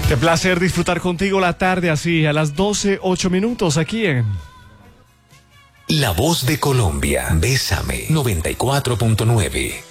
Qué placer disfrutar contigo la tarde así, a las 12:08 aquí en La Voz de Colombia. Bésame 94.9.